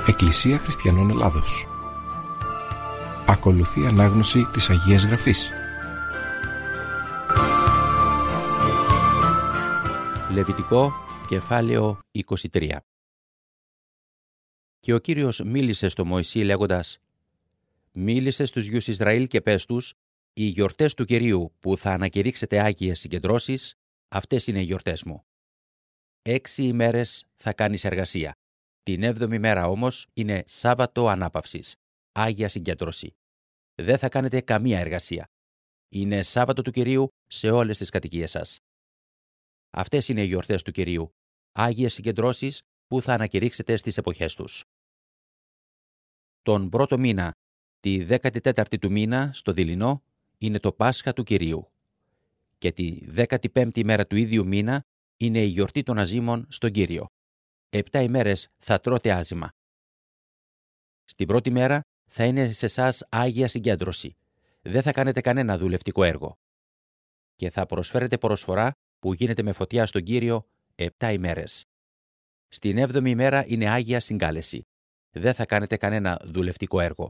Εκκλησία Χριστιανών Ελλάδος. Ακολουθεί ανάγνωση της Αγίας Γραφής. Λεβιτικό, κεφάλαιο 23. Και ο Κύριος μίλησε στο Μωυσή λέγοντας: «Μίλησε στους γιους Ισραήλ και πες τους, οι γιορτές του Κυρίου που θα ανακηρύξετε άγιες συγκεντρώσεις, αυτές είναι οι γιορτές μου. 6 ημέρες θα κάνεις εργασία. Την 7η μέρα όμως είναι Σάββατο ανάπαυσης, Άγια Συγκέντρωση. Δεν θα κάνετε καμία εργασία. Είναι Σάββατο του Κυρίου σε όλες τις κατοικίες σας. Αυτές είναι οι γιορτές του Κυρίου, Άγιες Συγκεντρώσεις που θα ανακηρύξετε στις εποχές τους. Τον πρώτο μήνα, τη 14η του μήνα, στο δειλινό, είναι το Πάσχα του Κυρίου. Και τη 15η μέρα του ίδιου μήνα είναι η γιορτή των αζύμων στον Κύριο. 7 ημέρες θα τρώτε άζυμα. Στην πρώτη μέρα θα είναι σε εσάς Άγια Συγκέντρωση. Δεν θα κάνετε κανένα δουλευτικό έργο. Και θα προσφέρετε προσφορά που γίνεται με φωτιά στον Κύριο 7 ημέρες. Στην 7η ημέρα είναι Άγια Συγκάλεση. Δεν θα κάνετε κανένα δουλευτικό έργο.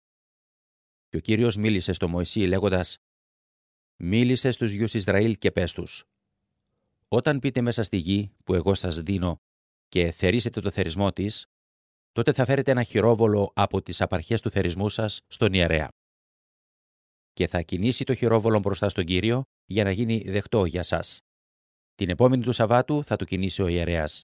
Και ο Κύριος μίλησε στο Μωυσή λέγοντας: «Μίλησε στους γιους Ισραήλ και πες τους: όταν πείτε μέσα στη γη που εγώ σας δίνω και θερίσετε το θερισμό της, τότε θα φέρετε ένα χειρόβολο από τις απαρχές του θερισμού σας στον ιερέα. Και θα κινήσει το χειρόβολο μπροστά στον Κύριο για να γίνει δεκτό για σας. Την επόμενη του Σαββάτου θα το κινήσει ο ιερέας.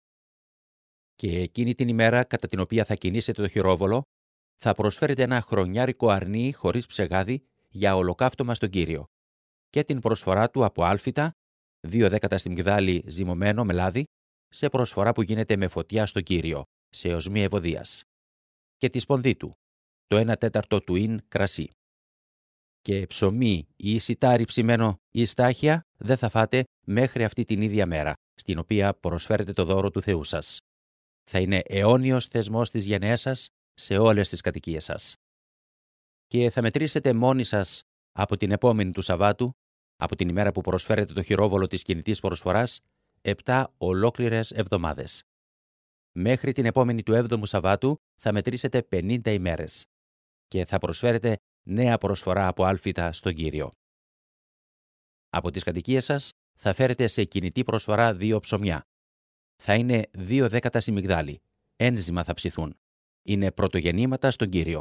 Και εκείνη την ημέρα κατά την οποία θα κινήσετε το χειρόβολο, θα προσφέρετε ένα χρονιάρικο αρνί χωρίς ψεγάδι για ολοκαύτωμα στον Κύριο και την προσφορά του από άλφητα, 2 δέκατα στιμγδάλι ζυμωμένο με λάδι, σε προσφορά που γίνεται με φωτιά στον Κύριο, σε οσμή ευωδίας. Και τη σπονδή του, το 1/4 του ίν κρασί. Και ψωμί ή σιτάρι ψημένο ή στάχια δεν θα φάτε μέχρι αυτή την ίδια μέρα, στην οποία προσφέρετε το δώρο του Θεού σας. Θα είναι αιώνιος θεσμός της γενναίας σας σε όλες τις κατοικίες σας. Και θα μετρήσετε μόνοι σας από την επόμενη του Σαββάτου, από την ημέρα που προσφέρετε το χειρόβολο της κινητής προσφοράς, 7 ολόκληρες εβδομάδες. Μέχρι την επόμενη του 7ου Σαββάτου θα μετρήσετε 50 ημέρες και θα προσφέρετε νέα προσφορά από άλφητα στον Κύριο. Από τις κατοικίες σας θα φέρετε σε κινητή προσφορά 2 ψωμιά. Θα είναι 2 δέκατα σιμιγδάλι. Ένζημα θα ψηθούν. Είναι πρωτογεννήματα στον Κύριο.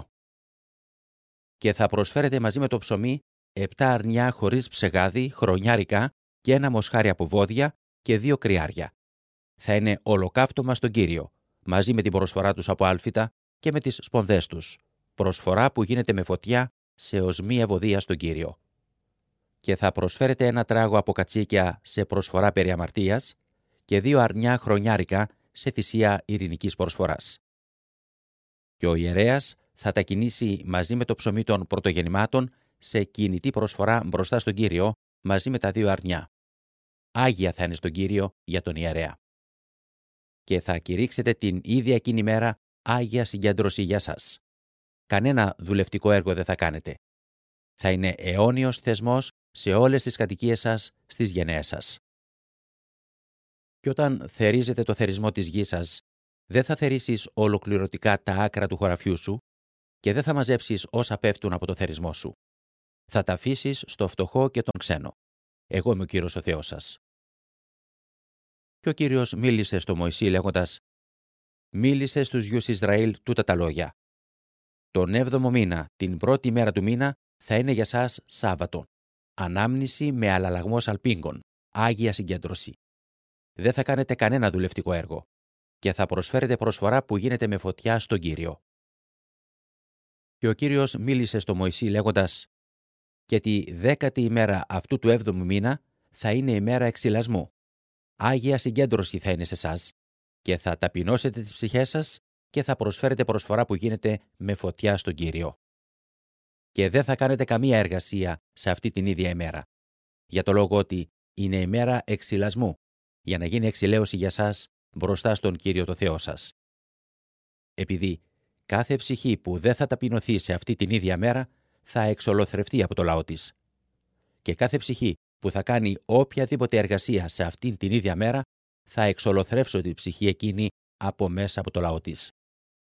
Και θα προσφέρετε μαζί με το ψωμί 7 αρνιά χωρίς ψεγάδι, χρονιάρικα και 1 μοσχάρι από βόδια και 2 κρυάρια. Θα είναι ολοκαύτωμα στον Κύριο, μαζί με την προσφορά τους από άλφητα και με τις σπονδές τους. Προσφορά που γίνεται με φωτιά σε οσμή ευωδία στον Κύριο. Και θα προσφέρετε 1 τράγο από κατσίκια σε προσφορά περί αμαρτίας και 2 αρνιά χρονιάρικα σε θυσία ειρηνικής προσφοράς. Και ο ιερέας θα τα κινήσει μαζί με το ψωμί των πρωτογεννημάτων σε κινητή προσφορά μπροστά στον Κύριο μαζί με τα 2 αρνιά. Άγια θα είναι στον Κύριο για τον ιερέα. Και θα κηρύξετε την ίδια εκείνη μέρα Άγια Συγκέντρωση για σας. Κανένα δουλευτικό έργο δεν θα κάνετε. Θα είναι αιώνιος θεσμός σε όλες τις κατοικίες σας στις γενναίες σας. Και όταν θερίζετε το θερισμό της γης σας, δεν θα θερίσεις ολοκληρωτικά τα άκρα του χωραφιού σου και δεν θα μαζέψεις όσα πέφτουν από το θερισμό σου. Θα τα αφήσεις στο φτωχό και τον ξένο. Εγώ είμαι ο Κύριος ο Θεός σας». Και ο Κύριος μίλησε στο Μωυσή λέγοντας: «Μίλησε στους γιους Ισραήλ τούτα τα λόγια. Τον 7ο μήνα, την πρώτη μέρα του μήνα, θα είναι για σας Σάββατο. Ανάμνηση με αλλαλαγμός αλπίγκων, Άγια Συγκέντρωση. Δεν θα κάνετε κανένα δουλευτικό έργο και θα προσφέρετε προσφορά που γίνεται με φωτιά στον Κύριο». Και ο Κύριος μίλησε στο Μωυσή λέγοντας: «Και τη 10η ημέρα αυτού του 7ου μήνα θα είναι η μέρα εξυλασμού. Άγια Συγκέντρωση θα είναι σε εσάς και θα ταπεινώσετε τις ψυχές σας και θα προσφέρετε προσφορά που γίνεται με φωτιά στον Κύριο. Και δεν θα κάνετε καμία εργασία σε αυτή την ίδια ημέρα, για το λόγο ότι είναι η μέρα εξυλασμού, για να γίνει εξηλαίωση για σας μπροστά στον Κύριο το Θεό σας. Επειδή κάθε ψυχή που δεν θα ταπεινωθεί σε αυτή την ίδια μέρα θα εξολοθρευτεί από το λαό της. Και κάθε ψυχή που θα κάνει οποιαδήποτε εργασία σε αυτήν την ίδια μέρα θα εξολοθρεύσω την ψυχή εκείνη από μέσα από το λαό της.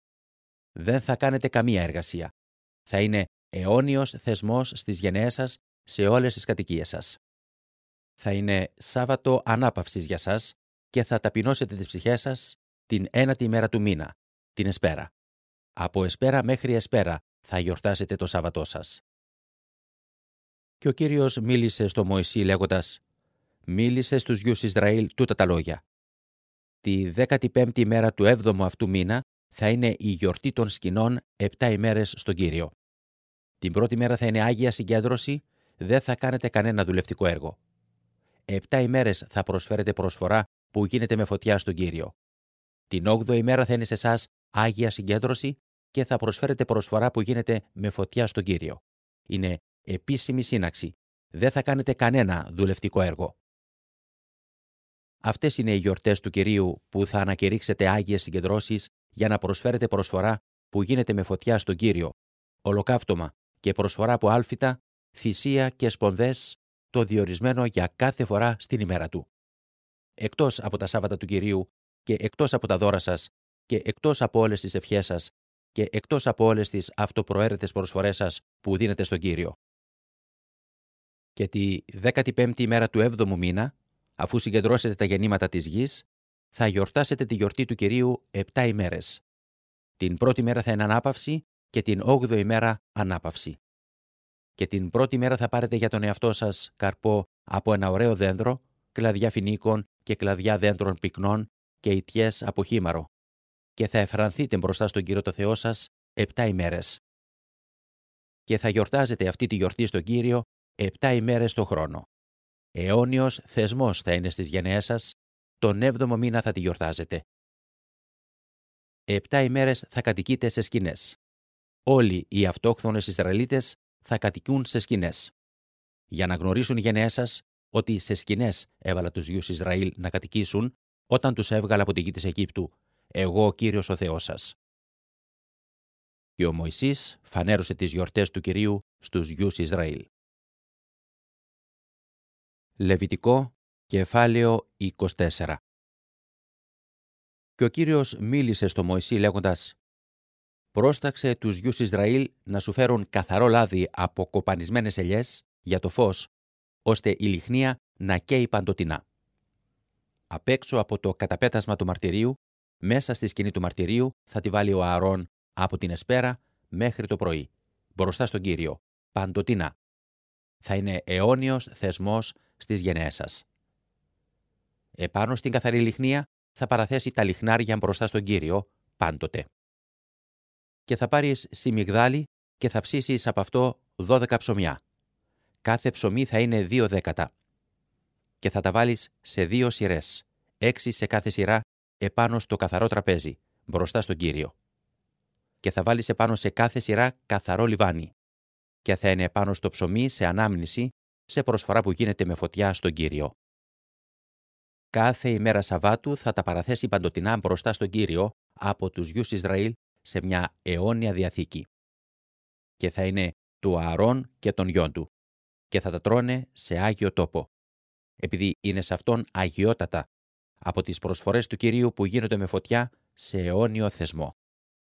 δεν θα κάνετε καμία εργασία. Θα είναι αιώνιος θεσμός στις γενναίες σας σε όλες τις κατοικίες σας. Θα είναι Σάββατο ανάπαυσης για σας και θα ταπεινώσετε τις ψυχές σας την ένατη ημέρα του μήνα, την Εσπέρα. Από Εσπέρα μέχρι Εσπέρα θα γιορτάσετε το Σάββατό σας. Και ο Κύριος μίλησε στο Μωυσή λέγοντας: «Μίλησε στους γιους Ισραήλ τούτα τα λόγια. Τη 15η ημέρα του 7ου αυτού μήνα θα είναι η γιορτή των σκηνών 7 ημέρες στον Κύριο. Την πρώτη μέρα θα είναι Άγια Συγκέντρωση, δεν θα κάνετε κανένα δουλευτικό έργο. 7 ημέρες θα προσφέρετε προσφορά που γίνεται με φωτιά στον Κύριο. Την 8η ημέρα θα είναι σε εσάς Άγια Συγκέντρωση και θα προσφέρετε προσφορά που γίνεται με φωτιά στον Κύριο. Είναι επίσημη σύναξη. Δεν θα κάνετε κανένα δουλευτικό έργο. Αυτές είναι οι γιορτές του Κυρίου που θα ανακηρύξετε Άγιες Συγκεντρώσεις για να προσφέρετε προσφορά που γίνεται με φωτιά στον Κύριο, ολοκαύτωμα και προσφορά από άλφητα, θυσία και σπονδές, το διορισμένο για κάθε φορά στην ημέρα του. Εκτός από τα Σάββατα του Κυρίου και εκτός από τα δώρα σας και εκτός από όλες τις ευχές σας και εκτός από όλες τις αυτοπροαίρετες προσφορές σας που δίνετε στον Κύριο. Και τη 15η ημέρα του 7ου μήνα, αφού συγκεντρώσετε τα γεννήματα της γης, θα γιορτάσετε τη γιορτή του Κυρίου 7 ημέρες. Την πρώτη μέρα θα είναι ανάπαυση και την 8η ημέρα ανάπαυση. Και την πρώτη μέρα θα πάρετε για τον εαυτό σας καρπό από ένα ωραίο δέντρο, κλαδιά φοινίκων και κλαδιά δέντρων πυκνών και ιτιές από χήμαρο, και θα εφρανθείτε μπροστά στον Κύριο το Θεό σας 7 ημέρες. Και θα γιορτάζετε αυτή τη γιορτή στον Κύριο 7 ημέρες το χρόνο. Αιώνιος θεσμός θα είναι στις γενναίες σας, τον 7ο μήνα θα τη γιορτάζετε. 7 ημέρες θα κατοικείτε σε σκηνές. Όλοι οι αυτόχθονες Ισραηλίτες θα κατοικούν σε σκηνές. Για να γνωρίσουν οι γενναίες σας ότι σε σκηνές έβαλα τους γιους Ισραήλ να κατοικήσουν όταν τους έβγαλα από τη γη της Αιγύπτου, εγώ ο Κύριος ο Θεός σας. Και ο Μωυσής φανέρωσε τις γιορτές του Κυρίου στους γιους Ισραήλ. Λεβιτικό, κεφάλαιο 24. Και ο Κύριος μίλησε στο Μωυσή λέγοντας: «Πρόσταξε τους γιους Ισραήλ να σου φέρουν καθαρό λάδι από κοπανισμένες ελιές για το φως, ώστε η λιχνία να καίει παντοτινά. Απ' έξω από το καταπέτασμα του μαρτυρίου, μέσα στη σκηνή του μαρτυρίου, θα τη βάλει ο Ααρών από την Εσπέρα μέχρι το πρωί, μπροστά στον Κύριο, παντοτινά. Θα είναι αιώνιος θεσμός στις γενναίες σας. Επάνω στην καθαρή λιχνία θα παραθέσει τα λιχνάρια μπροστά στον Κύριο, πάντοτε. Και θα πάρεις σιμιγδάλι και θα ψήσεις από αυτό 12 ψωμιά. Κάθε ψωμί θα είναι 2 δέκατα. Και θα τα βάλεις σε 2 σειρές, 6 σε κάθε σειρά, επάνω στο καθαρό τραπέζι, μπροστά στον Κύριο. Και θα βάλεις επάνω σε κάθε σειρά καθαρό λιβάνι. Και θα είναι επάνω στο ψωμί σε ανάμνηση, σε προσφορά που γίνεται με φωτιά στον Κύριο. Κάθε ημέρα Σαββάτου θα τα παραθέσει παντοτινά μπροστά στον Κύριο από τους γιους Ισραήλ σε μια αιώνια διαθήκη. Και θα είναι του Ααρών και των γιών του. Και θα τα τρώνε σε άγιο τόπο, επειδή είναι σε αυτόν αγιότατα από τις προσφορές του Κυρίου που γίνονται με φωτιά σε αιώνιο θεσμό.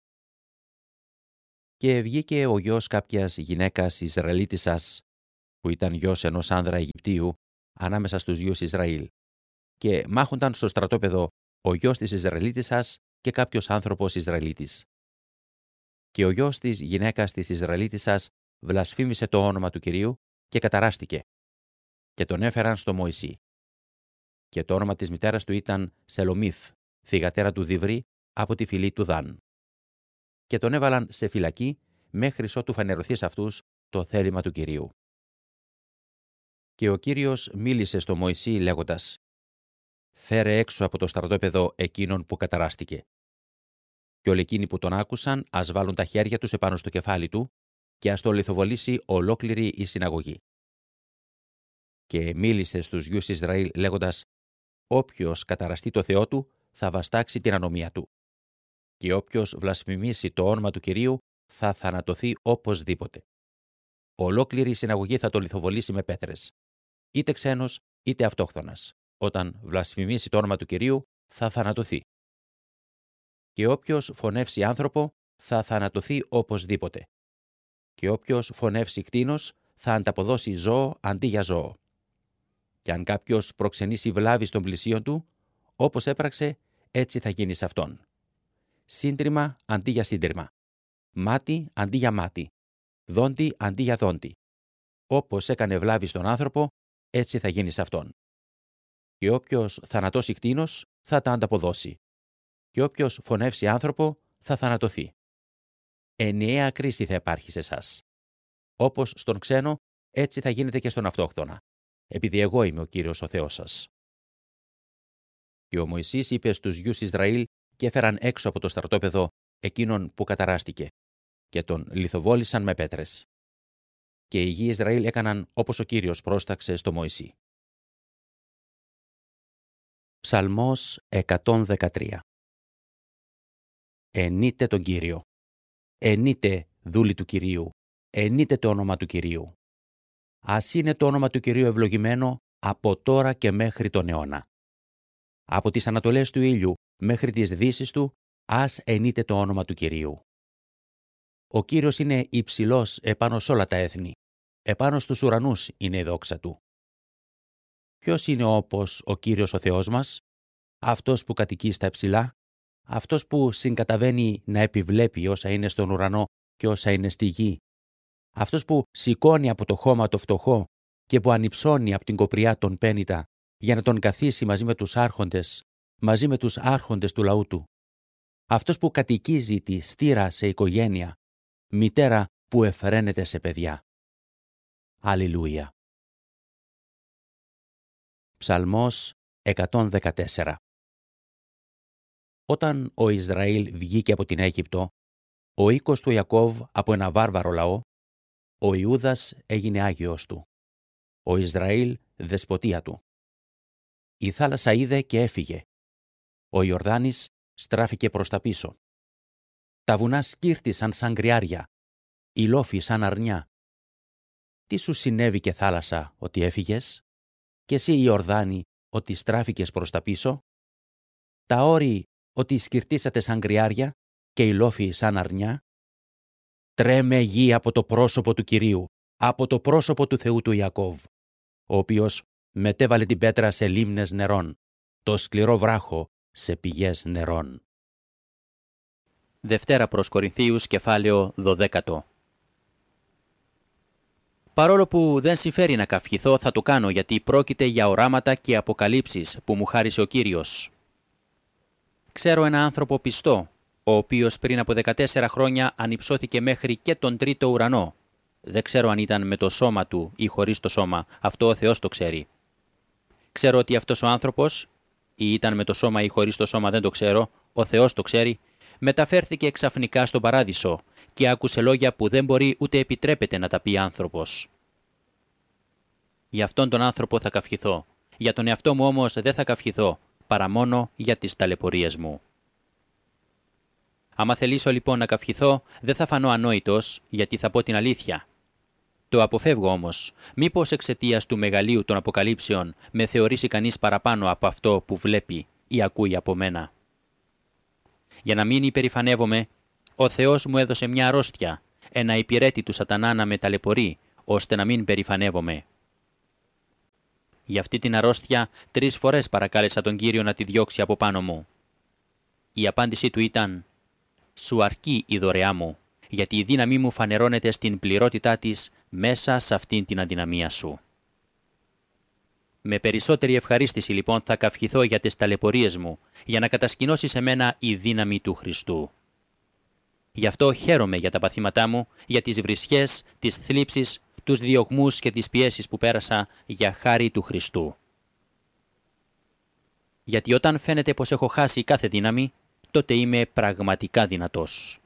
Και βγήκε ο γιος κάποιας γυναίκας Ισραηλίτισσας, που ήταν γιος ενός άνδρα Αιγυπτίου, ανάμεσα στους γιους Ισραήλ, και μάχονταν στο στρατόπεδο ο γιος της Ισραηλίτισσας και κάποιος άνθρωπος Ισραηλίτης. Και ο γιος της γυναίκας της Ισραηλίτισσας βλασφήμισε το όνομα του Κυρίου και καταράστηκε, και τον έφεραν στο Μωυσή. Και το όνομα της μητέρας του ήταν Σελομίθ, θυγατέρα του Διβρή, από τη φυλή του Δαν. Και τον έβαλαν σε φυλακή μέχρι ότου φανερωθεί σε αυτούς το θέλημα του Κυρίου. Και ο Κύριος μίλησε στο Μωυσή λέγοντας: «Φέρε έξω από το στρατόπεδο εκείνον που καταράστηκε. Και όλοι εκείνοι που τον άκουσαν ας βάλουν τα χέρια τους επάνω στο κεφάλι του και ας το λιθοβολήσει ολόκληρη η συναγωγή». Και μίλησε στους γιους Ισραήλ λέγοντας: «Όποιος καταραστεί το Θεό του θα βαστάξει την ανομία του. Και όποιος βλασφημίσει το όνομα του Κυρίου θα θανατωθεί οπωσδήποτε. Ολόκληρη η συναγωγή θα το λιθοβολήσει με πέτρες. Είτε ξένος είτε αυτόχθονας. Όταν βλασφημίσει το όνομα του Κυρίου θα θανατωθεί. Και όποιος φωνεύσει άνθρωπο θα θανατωθεί οπωσδήποτε. Και όποιος φωνεύσει κτήνος θα ανταποδώσει ζώο αντί για ζώο. Και αν κάποιος προξενήσει βλάβη στον πλησίον του, όπως έπραξε, έτσι θα γίνει σε αυτόν. Σύντριμα αντί για σύντριμα. Μάτι αντί για μάτι. Δόντι αντί για δόντι. Όπως έκανε βλάβη στον άνθρωπο, έτσι θα γίνει σε αυτόν. Και όποιος θανατώσει κτήνος θα τα ανταποδώσει. Και όποιος φωνεύσει άνθρωπο θα θανατωθεί. Ενιαία κρίση θα υπάρχει σε εσάς. Όπως στον ξένο, έτσι θα γίνεται και στον αυτόχθονα. Επειδή εγώ είμαι ο Κύριος ο Θεός σας. Και ο Μωυσής είπε στους γιους Ισραήλ και έφεραν έξω από το στρατόπεδο εκείνον που καταράστηκε και τον λιθοβόλησαν με πέτρες. Και οι γιοι Ισραήλ έκαναν όπως ο Κύριος πρόσταξε στο Μωυσή. Ψαλμός 113. Ενείτε τον Κύριο. Ενείτε δούλοι του Κυρίου. Ενείτε το όνομα του Κυρίου. Ας είναι το όνομα του Κυρίου ευλογημένο από τώρα και μέχρι τον αιώνα. Από τις ανατολές του ήλιου μέχρι τις δύσεις του, ας ενείτε το όνομα του Κυρίου. Ο Κύριος είναι υψηλός επάνω σ' όλα τα έθνη. Επάνω στους ουρανούς είναι η δόξα του. Ποιος είναι όπως ο Κύριος ο Θεός μας? Αυτός που κατοικεί στα υψηλά, αυτός που συγκαταβαίνει να επιβλέπει όσα είναι στον ουρανό και όσα είναι στη γη, αυτός που σηκώνει από το χώμα το φτωχό και που ανυψώνει από την κοπριά τον πένητα για να τον καθίσει μαζί με τους άρχοντες του λαού του, αυτός που κατοικίζει τη στήρα σε οικογένεια, μητέρα που εφραίνεται σε παιδιά. Αλληλούια. Ψαλμός 114. Όταν ο Ισραήλ βγήκε από την Αίγυπτο, ο οίκος του Ιακώβ από ένα βάρβαρο λαό, ο Ιούδας έγινε άγιος του, ο Ισραήλ δεσποτεία του. Η θάλασσα είδε και έφυγε. Ο Ιορδάνης στράφηκε προς τα πίσω. Τα βουνά σκύρτησαν σαν κρυάρια, οι λόφοι σαν αρνιά. Τι σου συνέβη θάλασσα ότι έφυγες? Και εσύ Ιορδάνη ότι στράφηκες προς τα πίσω? Τα όρη ότι σκυρτήσατε σαν κρυάρια και οι λόφοι σαν αρνιά? Τρέμε γη από το πρόσωπο του Κυρίου, από το πρόσωπο του Θεού του Ιακώβ, ο οποίος μετέβαλε την πέτρα σε λίμνες νερών, το σκληρό βράχο σε πηγές νερών. Δευτέρα προς Κορινθίους, κεφάλαιο 12. Παρόλο που δεν συμφέρει να καυχηθώ, θα το κάνω, γιατί πρόκειται για οράματα και αποκαλύψεις που μου χάρισε ο Κύριος. Ξέρω ένα άνθρωπο πιστό, ο οποίος πριν από 14 χρόνια ανυψώθηκε μέχρι και τον τρίτο ουρανό. Δεν ξέρω αν ήταν με το σώμα του ή χωρίς το σώμα, αυτό ο Θεός το ξέρει. Ξέρω ότι αυτός ο άνθρωπος, ή ήταν με το σώμα ή χωρίς το σώμα δεν το ξέρω, ο Θεός το ξέρει, μεταφέρθηκε ξαφνικά στον παράδεισο και άκουσε λόγια που δεν μπορεί ούτε επιτρέπεται να τα πει άνθρωπος. Για αυτόν τον άνθρωπο θα καυχηθώ. Για τον εαυτό μου όμως δεν θα καυχηθώ, παρά μόνο για τις ταλαιπωρίες μου. Άμα θελήσω λοιπόν να καυχηθώ, δεν θα φανώ ανόητος, γιατί θα πω την αλήθεια. Το αποφεύγω όμως. Μήπως εξαιτίας του μεγαλείου των αποκαλύψεων με θεωρήσει κανείς παραπάνω από αυτό που βλέπει ή ακούει από μένα. Για να μην υπερηφανεύομαι, ο Θεός μου έδωσε μια αρρώστια, ένα υπηρέτη του σατανά να με ταλαιπωρεί, ώστε να μην περηφανεύομαι. Για αυτή την αρρώστια 3 φορές παρακάλεσα τον Κύριο να τη διώξει από πάνω μου. Η απάντησή του ήταν «Σου αρκεί η δωρεά μου, γιατί η δύναμή μου φανερώνεται στην πληρότητά της μέσα σε αυτήν την αδυναμία σου». Με περισσότερη ευχαρίστηση λοιπόν θα καυχηθώ για τις ταλαιπωρίες μου, για να κατασκηνώσει σε μένα η δύναμη του Χριστού. Γι' αυτό χαίρομαι για τα παθήματά μου, για τις βρισχές, τις θλίψεις, τους διωγμούς και τις πιέσεις που πέρασα για χάρη του Χριστού. Γιατί όταν φαίνεται πως έχω χάσει κάθε δύναμη, τότε είμαι πραγματικά δυνατός.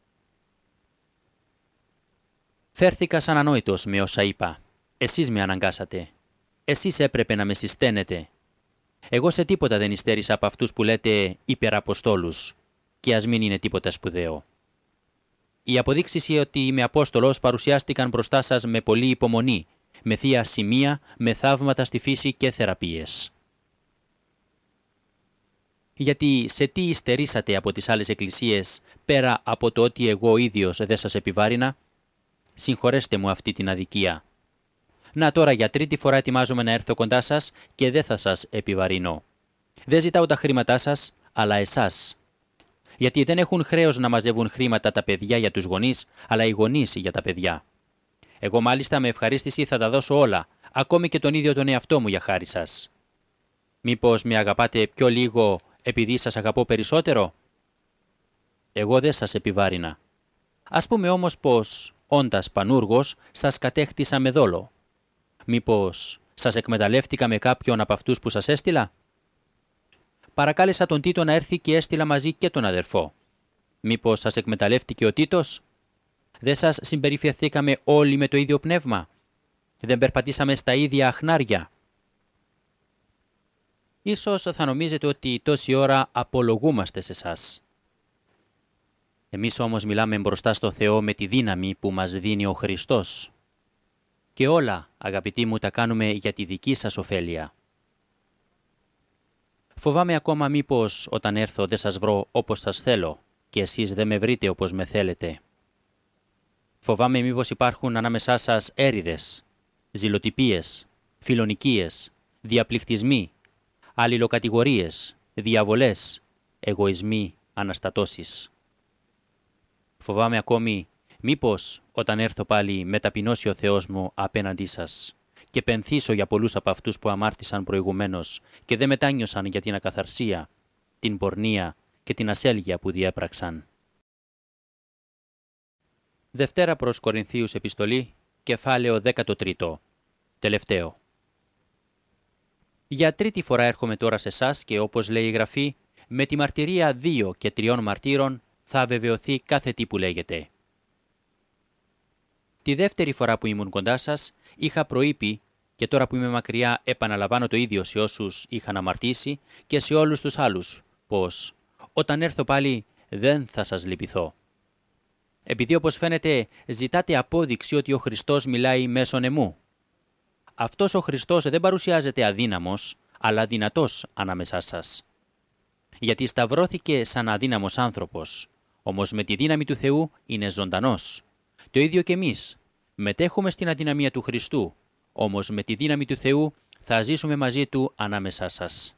Φέρθηκα σαν ανόητος με όσα είπα. Εσείς με αναγκάσατε. Εσείς έπρεπε να με συσταίνετε. Εγώ σε τίποτα δεν υστέρησα από αυτούς που λέτε υπεραποστόλους, και ας μην είναι τίποτα σπουδαίο. Οι αποδείξεις ότι είμαι Απόστολος παρουσιάστηκαν μπροστά σας με πολλή υπομονή, με θεία σημεία, με θαύματα στη φύση και θεραπείες. Γιατί σε τι υστερήσατε από τις άλλες εκκλησίες, πέρα από το ότι εγώ ίδιος δεν σας επιβάρυνα? Συγχωρέστε μου αυτή την αδικία. Να τώρα για τρίτη φορά ετοιμάζομαι να έρθω κοντά σας και δεν θα σας επιβαρύνω. Δεν ζητάω τα χρήματά σας, αλλά εσάς. Γιατί δεν έχουν χρέος να μαζεύουν χρήματα τα παιδιά για τους γονείς, αλλά οι γονείς για τα παιδιά. Εγώ μάλιστα με ευχαρίστηση θα τα δώσω όλα, ακόμη και τον ίδιο τον εαυτό μου για χάρη σας. Μήπως με αγαπάτε πιο λίγο επειδή σας αγαπώ περισσότερο? Εγώ δεν σας επιβάρυνα. Ας πούμε όμως πως, όντας πανούργος, σας κατέχτησα με δόλο. Μήπως σας εκμεταλλεύτηκα με κάποιον από αυτούς που σας έστειλα? Παρακάλεσα τον Τίτο να έρθει και έστειλα μαζί και τον αδερφό. Μήπως σας εκμεταλλεύτηκε ο Τίτος? Δεν σας συμπεριφερθήκαμε όλοι με το ίδιο πνεύμα? Δεν περπατήσαμε στα ίδια αχνάρια? Ίσως θα νομίζετε ότι τόση ώρα απολογούμαστε σε σας. Εμείς όμως μιλάμε μπροστά στο Θεό με τη δύναμη που μας δίνει ο Χριστός. Και όλα, αγαπητοί μου, τα κάνουμε για τη δική σας ωφέλεια. Φοβάμαι ακόμα μήπως όταν έρθω δεν σας βρω όπως σας θέλω και εσείς δεν με βρείτε όπως με θέλετε. Φοβάμαι μήπως υπάρχουν ανάμεσά σας έρηδες, ζηλοτυπίες, φιλονικίες, διαπληκτισμοί, αλληλοκατηγορίες, διαβολές, εγωισμοί, αναστατώσεις. Φοβάμαι ακόμη μήπως όταν έρθω πάλι με ταπεινώσει ο Θεός μου απέναντί σας και πενθήσω για πολλούς από αυτούς που αμάρτησαν προηγουμένως και δεν μετάνιωσαν για την ακαθαρσία, την πορνεία και την ασέλγεια που διέπραξαν. Δευτέρα προς Κορινθίους επιστολή, κεφάλαιο 13, τελευταίο. Για τρίτη φορά έρχομαι τώρα σε εσάς και όπως λέει η Γραφή, με τη μαρτυρία 2 και 3 μαρτύρων θα βεβαιωθεί κάθε τι που λέγεται. Τη δεύτερη φορά που ήμουν κοντά σας, είχα προείπει και τώρα που είμαι μακριά επαναλαμβάνω το ίδιο σε όσους είχαν αμαρτήσει και σε όλους τους άλλους, πως όταν έρθω πάλι δεν θα σας λυπηθώ. Επειδή όπως φαίνεται ζητάτε απόδειξη ότι ο Χριστός μιλάει μέσον εμού. Αυτός ο Χριστός δεν παρουσιάζεται αδύναμος, αλλά δυνατός ανάμεσά σας. Γιατί σταυρώθηκε σαν αδύναμος άνθρωπος, όμως με τη δύναμη του Θεού είναι ζωντανός. Το ίδιο και εμείς. Μετέχουμε στην αδυναμία του Χριστού, όμως με τη δύναμη του Θεού θα ζήσουμε μαζί Του ανάμεσά σας.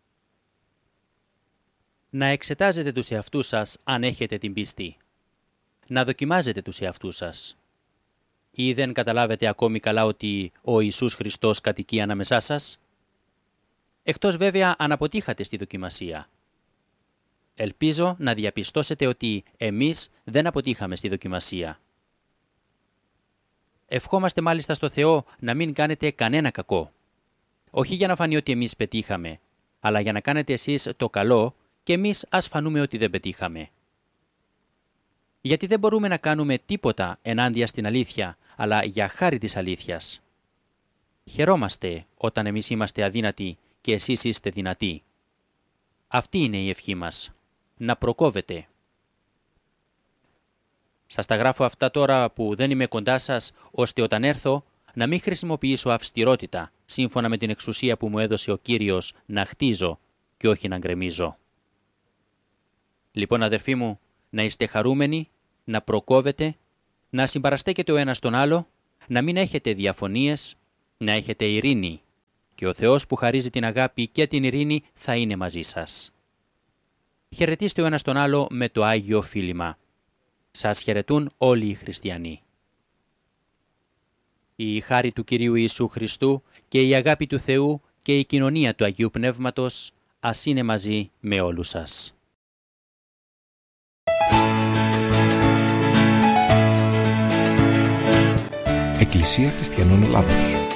Να εξετάζετε τους εαυτούς σας αν έχετε την πίστη. Να δοκιμάζετε τους εαυτούς σας. Ή δεν καταλάβετε ακόμη καλά ότι ο Ιησούς Χριστός κατοικεί ανάμεσά σας? Εκτός βέβαια αν αποτύχατε στη δοκιμασία. Ελπίζω να διαπιστώσετε ότι εμείς δεν αποτύχαμε στη δοκιμασία. Ευχόμαστε μάλιστα στο Θεό να μην κάνετε κανένα κακό. Όχι για να φανεί ότι εμείς πετύχαμε, αλλά για να κάνετε εσείς το καλό και εμείς ας φανούμε ότι δεν πετύχαμε. Γιατί δεν μπορούμε να κάνουμε τίποτα ενάντια στην αλήθεια, αλλά για χάρη της αλήθειας. Χαιρόμαστε όταν εμείς είμαστε αδύνατοι και εσείς είστε δυνατοί. Αυτή είναι η ευχή μας, να προκόβετε. Σας τα γράφω αυτά τώρα που δεν είμαι κοντά σας, ώστε όταν έρθω να μην χρησιμοποιήσω αυστηρότητα, σύμφωνα με την εξουσία που μου έδωσε ο Κύριος να χτίζω και όχι να γκρεμίζω. Λοιπόν αδερφοί μου, να είστε χαρούμενοι, να προκόβετε, να συμπαραστέκετε ο ένας τον άλλο, να μην έχετε διαφωνίες, να έχετε ειρήνη και ο Θεός που χαρίζει την αγάπη και την ειρήνη θα είναι μαζί σας. Χαιρετίστε ο ένας τον άλλο με το Άγιο Φίλημα. Σας χαιρετούν όλοι οι χριστιανοί. Η χάρη του Κυρίου Ιησού Χριστού και η αγάπη του Θεού και η κοινωνία του Αγίου Πνεύματος ας είναι μαζί με όλους σας. Εκκλησία Χριστιανών Ελλάδος.